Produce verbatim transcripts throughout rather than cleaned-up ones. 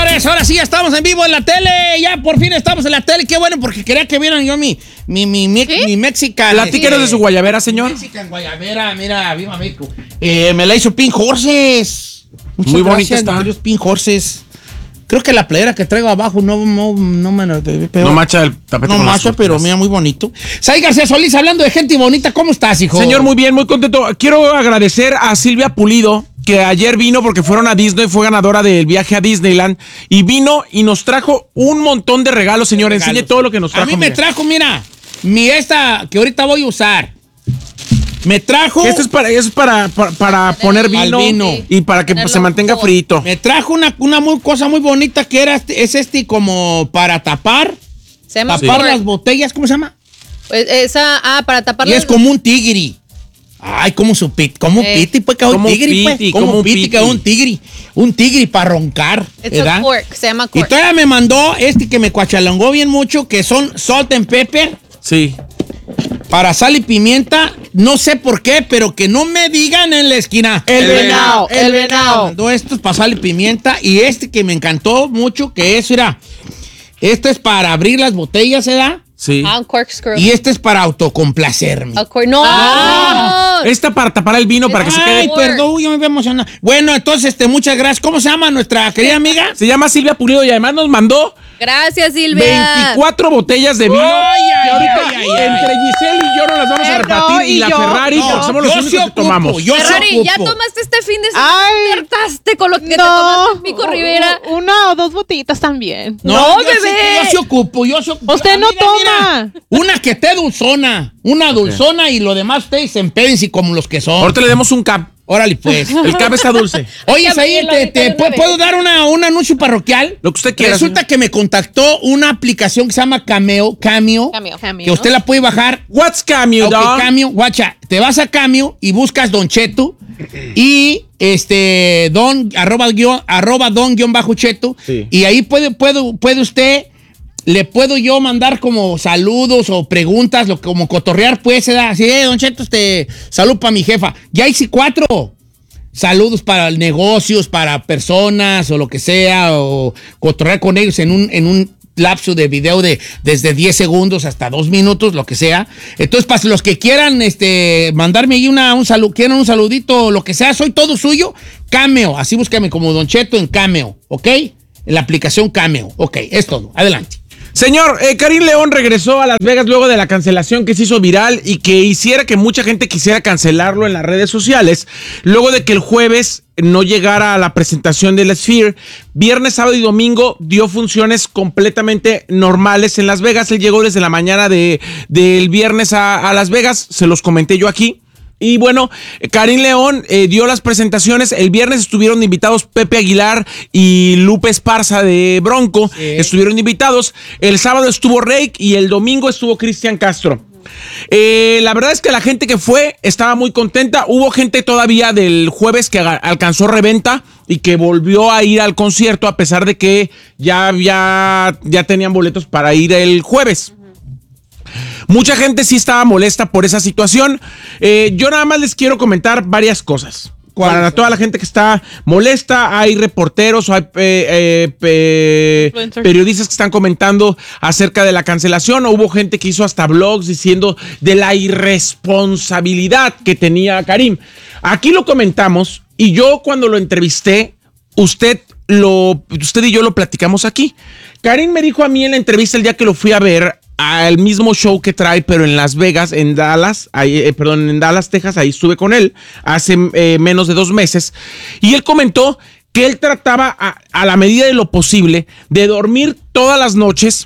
señores, ahora sí ya estamos en vivo en la tele. Ya por fin estamos en la tele. Qué bueno, porque quería que vieran yo mi, mi, mi, mi, ¿Sí? mi Mexican. Platíquenos de su guayabera, señor. Mexican guayabera, mira, viva México. Eh, me la hizo Pink Horses. Muchas Muy gracias, bonita está. Los Pink Horses. Creo que la playera que traigo abajo no, no, no me pero, no macha el tapete. No con macha, las pero mira, muy bonito. Sai García Solís, hablando de gente bonita, ¿cómo estás, hijo? Señor, muy bien, muy contento. Quiero agradecer a Silvia Pulido, que ayer vino porque fueron a Disney, fue ganadora del viaje a Disneyland, y vino y nos trajo un montón de regalos, señor. De regalos. Enseñe todo lo que nos trajo. A mí me mira. trajo, mira, mi esta que ahorita voy a usar. Me trajo... Esto es para, es para, para, para poner vino, vino y para que se mantenga frito. Me trajo una, una muy, cosa muy bonita que era este, es este como para tapar. Se llama tapar sí. las botellas, ¿cómo se llama? Pues esa, ah, para tapar Y las... es como un tigri. Ay, como su pit, como eh. piti, pues, como un tigri, pues. Piti, como, como un piti, que un tigri. Un tigri para roncar, It's ¿verdad? a cork, se llama cork. Y todavía me mandó este que me cuachalongó bien mucho, que son salt and pepper. Sí. Para sal y pimienta, no sé por qué, pero que no me digan en la esquina. El, el venado, el venado. Mandó estos para sal y pimienta y este que me encantó mucho, que es, mira, este es para abrir las botellas, ¿verdad? Sí. Ah, un corkscrew. Y este es para autocomplacerme. Cor no. Ah, esta para tapar el vino, para que Ay, se quede. Ay, perdón, yo me voy a emocionar. Bueno, entonces, este, muchas gracias. ¿Cómo se llama nuestra querida amiga? Se llama Silvia Pulido y además nos mandó Gracias, Silvia. veinticuatro botellas de vino. Ay, ay, y ahorita ay, ay, ay. entre Giselle y yo no las vamos a repartir. no, y, y la yo, Ferrari, no, porque somos los yo únicos sí que ocupo, tomamos. yo sí Ferrari, ocupo. ya tomaste este fin de semana. Ay. Despertaste con lo que te No, tomaste en Pico Rivera. Una o dos botellitas también. No, yo bebé. Sí, yo sí ocupo, yo sí ocupo. Usted no toma. Una que esté dulzona, una dulzona y lo demás ustedes se empédense como los que son. Ahorita le demos un cap. Órale, pues. El cap está dulce. Oye, ahí Camilo, te, te, ahorita ¿puedo, no ¿puedo ves. dar una, un anuncio parroquial? Lo que usted quiera. Resulta señor. que me contactó una aplicación que se llama Cameo, Cameo, Cameo. Cameo. que usted la puede bajar. What's Cameo, Ok, dog? Cameo, guacha, te vas a Cameo y buscas Don Cheto y este don arroba guión arroba don guión bajo Cheto Sí. y ahí puede puede puede usted le puedo yo mandar como saludos o preguntas, lo como cotorrear, pues, se da así, eh, Don Cheto, este, salud para mi jefa. Ya hice cuatro. Saludos para negocios, para personas o lo que sea, o cotorrear con ellos en un, en un lapso de video de desde diez segundos hasta dos minutos, lo que sea. Entonces, para los que quieran este, mandarme ahí una, un saludo, quieran un saludito, lo que sea, soy todo suyo, Cameo. Así búscame como Don Cheto en Cameo, ¿ok? En la aplicación Cameo. Ok, es todo. Adelante. Señor, eh, Karim León regresó a Las Vegas luego de la cancelación que se hizo viral y que hiciera que mucha gente quisiera cancelarlo en las redes sociales. Luego de que el jueves no llegara a la presentación del Sphere, viernes, sábado y domingo dio funciones completamente normales en Las Vegas. Él llegó desde la mañana de, del viernes a, a Las Vegas, se los comenté yo aquí. Y bueno, Karim León eh, dio las presentaciones. El viernes estuvieron invitados Pepe Aguilar y Lupe Esparza de Bronco. Sí. Estuvieron invitados. El sábado estuvo Rake y el domingo estuvo Cristian Castro. Eh, la verdad es que la gente que fue estaba muy contenta. Hubo gente todavía del jueves que alcanzó reventa y que volvió a ir al concierto a pesar de que ya, había, ya tenían boletos para ir el jueves. Mucha gente sí estaba molesta por esa situación. Eh, yo nada más les quiero comentar varias cosas. Para toda la gente que está molesta, hay reporteros, hay eh, eh, eh, periodistas que están comentando acerca de la cancelación. Hubo gente que hizo hasta blogs diciendo de la irresponsabilidad que tenía Karim. Aquí lo comentamos y yo cuando lo entrevisté, usted, lo, usted y yo lo platicamos aquí. Karim me dijo a mí en la entrevista el día que lo fui a ver, al mismo show que trae, pero en Las Vegas, en Dallas, ahí, eh, perdón, en Dallas, Texas, ahí estuve con él hace eh, menos de dos meses, y él comentó que él trataba a, a la medida de lo posible de dormir todas las noches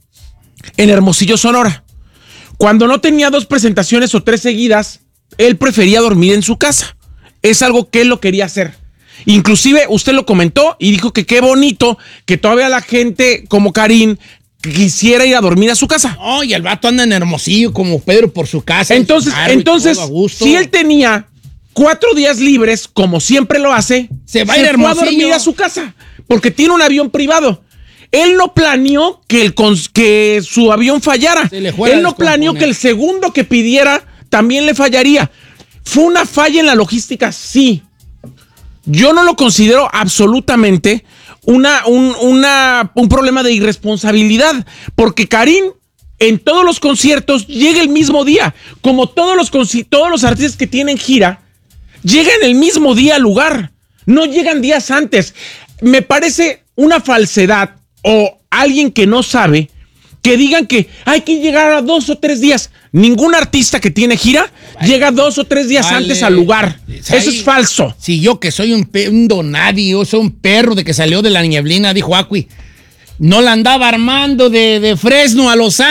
en Hermosillo, Sonora. Cuando no tenía dos presentaciones o tres seguidas, él prefería dormir en su casa. Es algo que él lo quería hacer. Inclusive usted lo comentó y dijo que qué bonito que todavía la gente como Karim quisiera ir a dormir a su casa. Oh, y el vato anda en Hermosillo como Pedro por su casa. Entonces, su entonces si él tenía cuatro días libres, como siempre lo hace, se va se a ir a fue a Hermosillo. dormir a su casa, porque tiene un avión privado. Él no planeó que, el, que su avión fallara. Él no planeó que el segundo que pidiera también le fallaría. ¿Fue una falla en la logística? Sí. yo no lo considero absolutamente una, un, una, un problema de irresponsabilidad, porque Karim en todos los conciertos llega el mismo día, como todos los, todos los artistas que tienen gira, llegan el mismo día al lugar, no llegan días antes. Me parece una falsedad o alguien que no sabe que digan que hay que llegar a dos o tres días. Ningún artista que tiene gira vale. llega dos o tres días vale. antes al lugar. Eso Ahí, es falso. Si yo que soy un, pe- un donadio, soy un perro de que salió de la nieblina, dijo Acui, no la andaba armando de, de Fresno a Los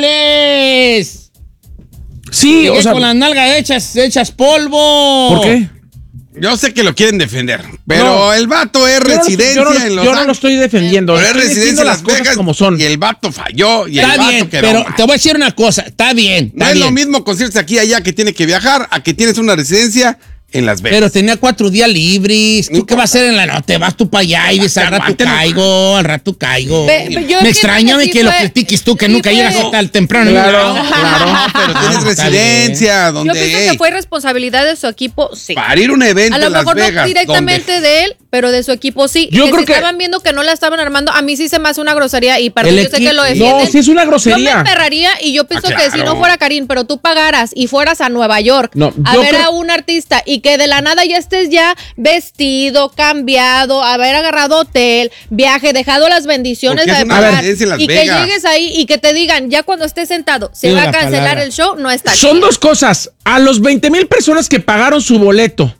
Ángeles. Sí, o sea, con las nalgas hechas, hechas polvo. ¿Por qué? Yo sé que lo quieren defender, pero no, el vato es residencia yo no, yo no, en Los Yo Ángeles. no lo estoy defendiendo. Pero es residencia en Las Vegas como son. Y el vato falló. Y está el vato bien, quedó pero mal. te voy a decir una cosa. Está bien, está No es bien. lo mismo conciertos aquí y allá que tiene que viajar a que tienes una residencia en Las Vegas. Pero tenía cuatro días libres. ¿Tú no qué vas a hacer en la noche? Te vas tú para allá y dices, al rato caigo, al rato caigo. Be, be, Me extraña que, sí que fue, lo critiques tú, que sí nunca fue. llegas hasta el temprano. Claro, claro, pero tienes residencia. Donde, yo pienso hey, que fue responsabilidad de su equipo, sí. Para ir a un evento a lo en Las mejor Vegas, no directamente donde... de él, pero de su equipo sí. Yo que creo si que estaban viendo que no la estaban armando, a mí sí se me hace una grosería y para yo sé que lo defienden. No, sí es una grosería. Yo me emperraría y yo pienso ah, claro. que si no fuera Karim, pero tú pagaras y fueras a Nueva York no, a ver creo... a un artista y que de la nada ya estés ya vestido, cambiado, haber agarrado hotel, viaje, dejado las bendiciones de pagar, y que llegues ahí y que te digan, ya cuando estés sentado, se sí, va a cancelar palabra. el show, no está Son chido. dos cosas. A los veinte mil personas que pagaron su boleto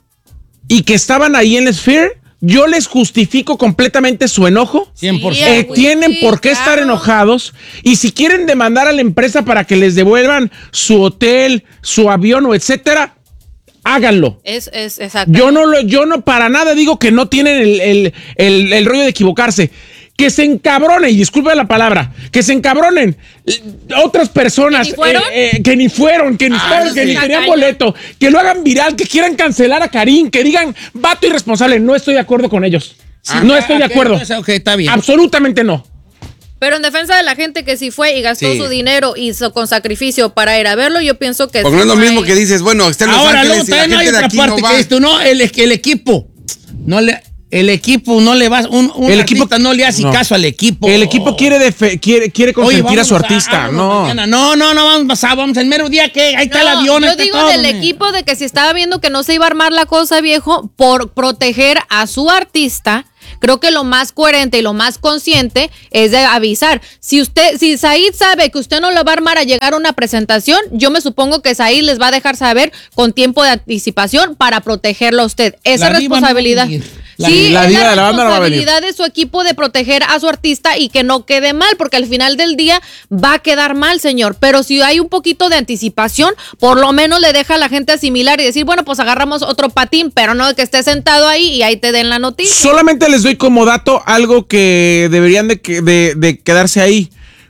y que estaban ahí en el Sphere, yo les justifico completamente su enojo. cien por ciento. Eh, tienen por qué claro. estar enojados. Y si quieren demandar a la empresa para que les devuelvan su hotel, su avión o etcétera, háganlo. Es, es exacto. Yo no lo, yo no para nada digo que no tienen el, el, el, el rollo de equivocarse. Que se encabronen, y disculpe la palabra, que se encabronen otras personas ¿Que ni fueron? Eh, eh, que ni fueron, que ni, ah, fueron, sí. que ni tenían boleto, que lo hagan viral, que quieran cancelar a Karim, que digan vato irresponsable. No estoy de acuerdo con ellos. Sí, no estoy de acuerdo. Okay, okay, está bien. Absolutamente no. Pero en defensa de la gente que sí fue y gastó sí. su dinero y hizo con sacrificio para ir a verlo, yo pienso que porque sí no es lo hay... mismo que dices, bueno, está en Los Ahora, Ángeles luego, y la no hay gente otra de aquí parte no que va. esto, no, el, el equipo, no le... El equipo no le va, un, un el equipo no le hace no. caso al equipo. El equipo quiere defe, quiere quiere consentir Oye, a su artista, a, no. no. No, no, no vamos a vamos el mero día que ahí está no, el avión. Yo digo todo, del man. equipo de que si estaba viendo que no se iba a armar la cosa, viejo, por proteger a su artista. Creo que lo más coherente y lo más consciente es de avisar. Si usted, si Said sabe que usted no lo va a armar a llegar a una presentación, yo me supongo que Said les va a dejar saber con tiempo de anticipación para protegerlo a usted. Esa la responsabilidad. No la, sí, la, es diva la de la banda responsabilidad no va a de su equipo de proteger a su artista y que no quede mal, porque al final del día va a quedar mal, señor. Pero si hay un poquito de anticipación, por lo menos le deja a la gente asimilar y decir, bueno, pues agarramos otro patín, pero no que esté sentado ahí y ahí te den la noticia. Solamente les doy como dato algo que deberían de, de, de quedarse ahí.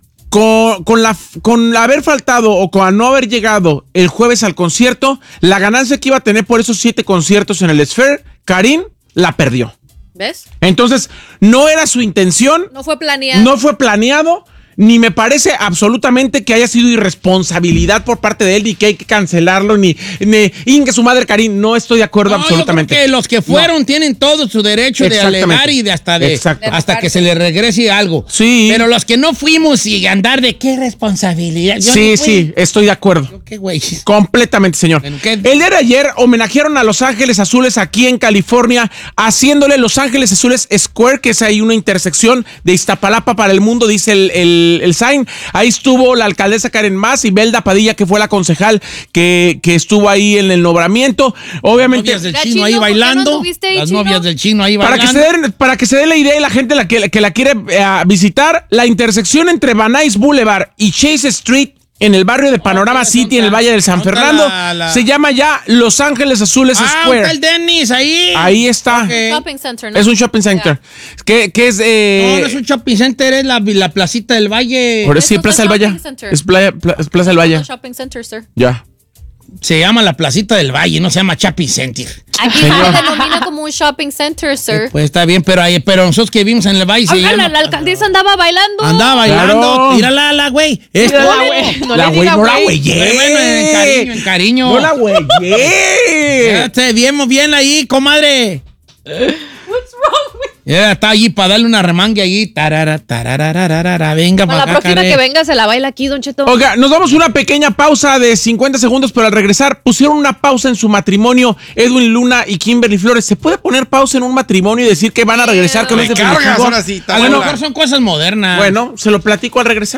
Con, con, la, con haber faltado o con no haber llegado el jueves al concierto, la ganancia que iba a tener por esos siete conciertos en el Sphere, Karim la perdió. ¿Ves? Entonces, no era su intención. No fue planeado. No fue planeado. Ni me parece absolutamente que haya sido irresponsabilidad por parte de él, ni que hay que cancelarlo, ni, ni ingue su madre Karim. No estoy de acuerdo no, absolutamente. Yo creo que los que fueron no. tienen todo su derecho de alegar y de hasta de Exacto. hasta que se le regrese algo. Sí. Pero los que no fuimos y andar de qué responsabilidad. Yo sí, sí, estoy de acuerdo. ¿Qué güey? Completamente, señor. Bueno, el día de ayer homenajearon a Los Ángeles Azules aquí en California, haciéndole Los Ángeles Azules Square, que es ahí una intersección de Iztapalapa para el mundo, dice el, el El, el sign. Ahí estuvo la alcaldesa Karen Mas y Belda Padilla, que fue la concejal que, que estuvo ahí en el nombramiento. Obviamente. Las novias del chino, chino ahí bailando. Ahí, las chino? novias del chino ahí para bailando. Que se den, para que se dé la idea y la gente la que, que la quiere uh, visitar, la intersección entre Van Nuys Boulevard y Chase Street en el barrio de Panorama oh, City, en el Valle del San Fernando, la, la... se llama ya Los Ángeles Azules ah, Square. Está el Dennis ahí. Ahí está. Okay. Shopping center, ¿no? Es un shopping center. Yeah. Que, que es. Eh... No, no es un shopping center, es la, la placita del Valle. Por eso sí, Plaza del Valle. Es playa, pla, Plaza del Valle. Shopping center, sir. Ya. Se llama la placita del Valle, no se llama shopping center. Aquí se denomina como un shopping center, sir. Pues está bien, pero, ahí, pero nosotros que vimos en el Valle se llama... La alcaldesa andaba bailando. Andaba bailando. Claro. Mírala, la güey. Esto la güey. No la güey, no la güey. Bueno, en cariño, en cariño. No la güey. Te vimos bien ahí, comadre. Ya está allí para darle una remangue allí. Tarara, tararararara, venga, Para para la acá, próxima care. que venga se la baila aquí, Don Cheto. Oiga, nos damos una pequeña pausa de cincuenta segundos, pero al regresar pusieron una pausa en su matrimonio Edwin Luna y Kimberly Flores. ¿Se puede poner pausa en un matrimonio y decir que van a regresar con Me ese cargas, definitivo? ahora sí, está A lo buena. mejor son cosas modernas. Bueno, se lo platico al regresar.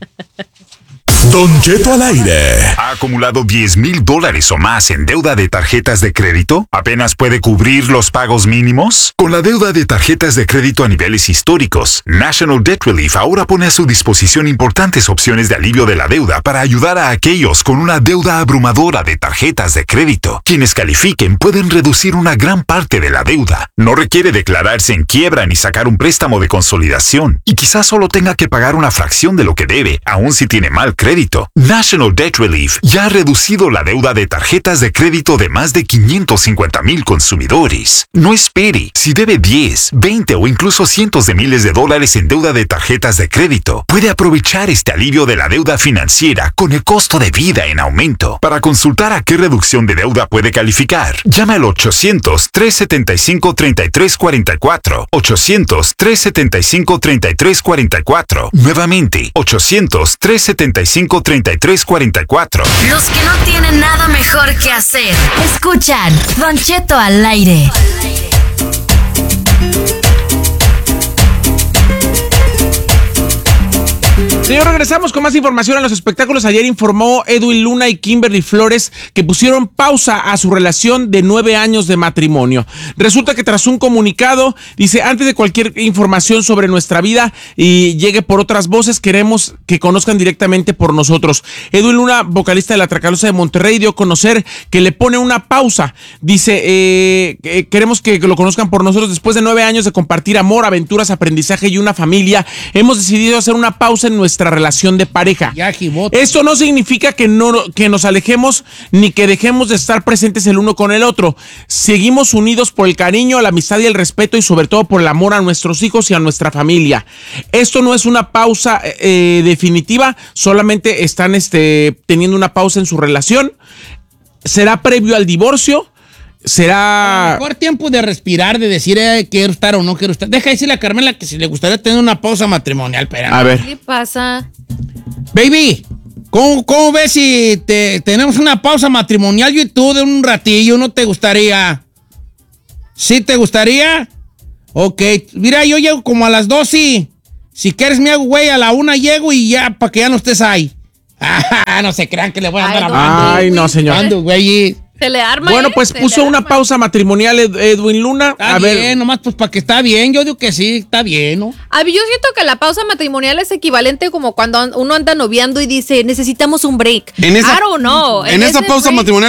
Don Cheto al aire. ¿Ha acumulado diez mil dólares o más en deuda de tarjetas de crédito? ¿Apenas puede cubrir los pagos mínimos? Con la deuda de tarjetas de crédito a niveles históricos, National Debt Relief ahora pone a su disposición importantes opciones de alivio de la deuda para ayudar a aquellos con una deuda abrumadora de tarjetas de crédito. Quienes califiquen pueden reducir una gran parte de la deuda. No requiere declararse en quiebra ni sacar un préstamo de consolidación. Y quizás solo tenga que pagar una fracción de lo que debe, aun si tiene mal crédito. National Debt Relief ya ha reducido la deuda de tarjetas de crédito de más de quinientos cincuenta mil consumidores. No espere. Si debe diez, veinte o incluso cientos de miles de dólares en deuda de tarjetas de crédito, puede aprovechar este alivio de la deuda financiera con el costo de vida en aumento. Para consultar a qué reducción de deuda puede calificar, llama al ochocientos, trescientos setenta y cinco, treinta y tres cuarenta y cuatro. ochocientos, trescientos setenta y cinco, treinta y tres cuarenta y cuatro. Nuevamente, ochocientos, trescientos setenta y cinco, treinta y tres cuarenta y cuatro. Los que no tienen nada mejor que hacer. Escuchan Don Cheto al aire. Señor, regresamos con más información en los espectáculos. Ayer informó Edwin Luna y Kimberly Flores que pusieron pausa a su relación de nueve años de matrimonio. Resulta que tras un comunicado, dice, antes de cualquier información sobre nuestra vida y llegue por otras voces, queremos que conozcan directamente por nosotros. Edwin Luna, vocalista de La Tracalosa de Monterrey, dio a conocer que le pone una pausa. Dice, eh, eh, queremos que lo conozcan por nosotros. Después de nueve años de compartir amor, aventuras, aprendizaje y una familia, hemos decidido hacer una pausa en nuestra relación de pareja. Ya, jibote. Esto no significa que, no, que nos alejemos ni que dejemos de estar presentes el uno con el otro. Seguimos unidos por el cariño, la amistad y el respeto y sobre todo por el amor a nuestros hijos y a nuestra familia. Esto no es una pausa eh, definitiva, solamente están este, teniendo una pausa en su relación. Será previo al divorcio. Será... Mejor tiempo de respirar, de decir eh, quiero estar o no quiero estar. Deja decirle a Carmela que si le gustaría tener una pausa matrimonial. Pero A ver. ¿Qué le pasa? Baby, ¿cómo, cómo ves si te, tenemos una pausa matrimonial yo y tú de un ratillo? ¿No te gustaría? ¿Sí te gustaría? Ok, mira, yo llego como a las dos y si quieres me hago güey, a la una llego y ya, para que ya no estés ahí. Ah, no se crean que le voy a andar Ay, hablando. Ay, no, señor. Ando, güey. Se le arma. Bueno, ¿eh? pues Se puso le una arma. pausa matrimonial Ed- Edwin Luna. Está A bien, ver, nomás pues para que está bien. Yo digo que sí, está bien, ¿no? A mí yo siento que la pausa matrimonial es equivalente como cuando uno anda noviando y dice, necesitamos un break. En esa- I don't know. En esa ese pausa break- matrimonial